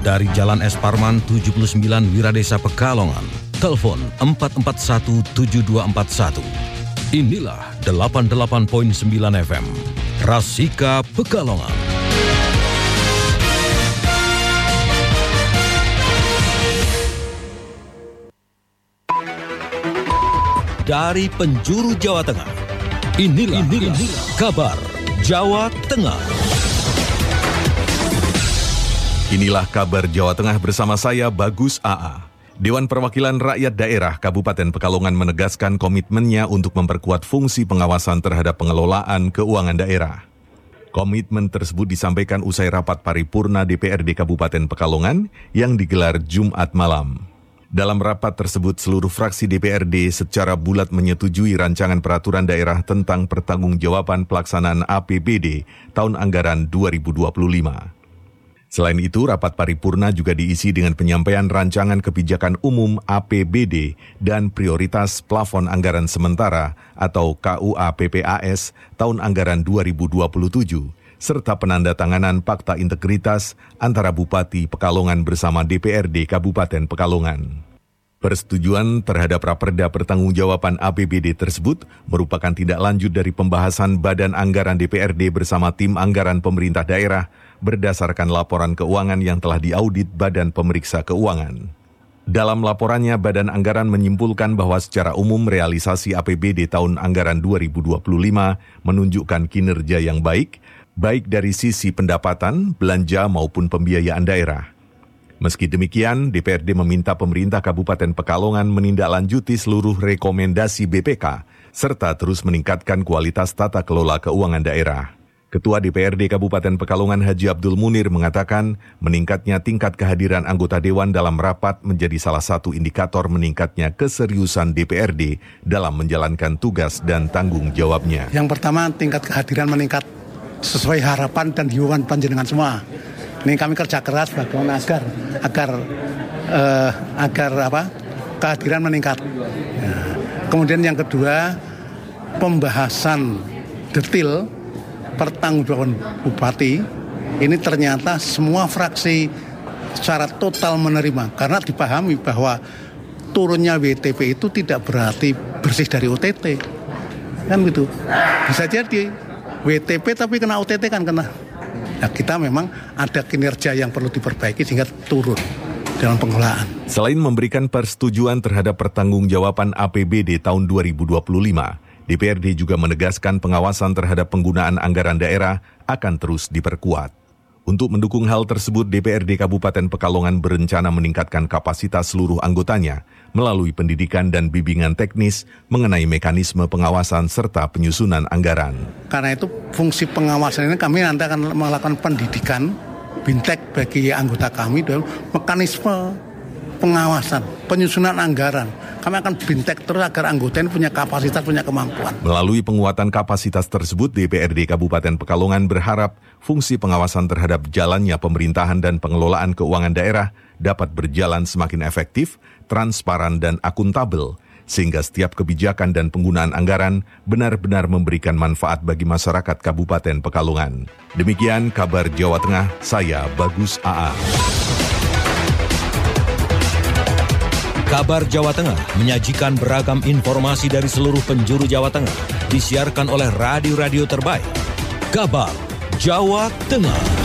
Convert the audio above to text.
dari Jalan Es Parman 79 Wiradesa Pekalongan. Telepon 4417241. Inilah 88.9 FM Rasika Pekalongan. Dari penjuru Jawa Tengah, inilah kabar Jawa Tengah. Inilah kabar Jawa Tengah bersama saya Bagus AA. Dewan Perwakilan Rakyat Daerah Kabupaten Pekalongan menegaskan komitmennya untuk memperkuat fungsi pengawasan terhadap pengelolaan keuangan daerah. Komitmen tersebut disampaikan usai rapat paripurna DPRD Kabupaten Pekalongan yang digelar Jumat malam. Dalam rapat tersebut, seluruh fraksi DPRD secara bulat menyetujui rancangan peraturan daerah tentang pertanggungjawaban pelaksanaan APBD tahun anggaran 2025. Selain itu, rapat paripurna juga diisi dengan penyampaian rancangan kebijakan umum APBD dan prioritas plafon anggaran sementara atau KUA PPAS tahun anggaran 2027, serta penandatanganan Fakta Integritas antara Bupati Pekalongan bersama DPRD Kabupaten Pekalongan. Persetujuan terhadap Raperda Pertanggungjawaban APBD tersebut merupakan tindak lanjut dari pembahasan Badan Anggaran DPRD bersama tim anggaran pemerintah daerah berdasarkan laporan keuangan yang telah diaudit Badan Pemeriksa Keuangan. Dalam laporannya, Badan Anggaran menyimpulkan bahwa secara umum realisasi APBD tahun anggaran 2025 menunjukkan kinerja yang baik dari sisi pendapatan, belanja maupun pembiayaan daerah. Meski demikian, DPRD meminta pemerintah Kabupaten Pekalongan menindaklanjuti seluruh rekomendasi BPK, serta terus meningkatkan kualitas tata kelola keuangan daerah. Ketua DPRD Kabupaten Pekalongan Haji Abdul Munir mengatakan, meningkatnya tingkat kehadiran anggota Dewan dalam rapat menjadi salah satu indikator meningkatnya keseriusan DPRD dalam menjalankan tugas dan tanggung jawabnya. Yang pertama, tingkat kehadiran meningkat sesuai harapan dan himbauan panjenengan semua. Ini kami kerja keras bagaimana agar kehadiran meningkat. Kemudian yang kedua, pembahasan detail pertanggungjawaban bupati ini ternyata semua fraksi secara total menerima karena dipahami bahwa turunnya WTP itu tidak berarti bersih dari OTT. Kan gitu. Bisa jadi WTP tapi kena OTT kan kena. Nah, kita memang ada kinerja yang perlu diperbaiki sehingga turun dalam pengelolaan. Selain memberikan persetujuan terhadap pertanggungjawaban APBD tahun 2025, DPRD juga menegaskan pengawasan terhadap penggunaan anggaran daerah akan terus diperkuat. Untuk mendukung hal tersebut, DPRD Kabupaten Pekalongan berencana meningkatkan kapasitas seluruh anggotanya melalui pendidikan dan bimbingan teknis mengenai mekanisme pengawasan serta penyusunan anggaran. Karena itu fungsi pengawasan ini kami nanti akan melakukan pendidikan bintek bagi anggota kami dalam mekanisme pengawasan, penyusunan anggaran. Kami akan bintek terus agar anggota ini punya kapasitas, punya kemampuan. Melalui penguatan kapasitas tersebut, DPRD Kabupaten Pekalongan berharap fungsi pengawasan terhadap jalannya pemerintahan dan pengelolaan keuangan daerah dapat berjalan semakin efektif, transparan, dan akuntabel, sehingga setiap kebijakan dan penggunaan anggaran benar-benar memberikan manfaat bagi masyarakat Kabupaten Pekalongan. Demikian kabar Jawa Tengah, saya Bagus AA. Kabar Jawa Tengah menyajikan beragam informasi dari seluruh penjuru Jawa Tengah. Disiarkan oleh radio-radio terbaik. Kabar Jawa Tengah.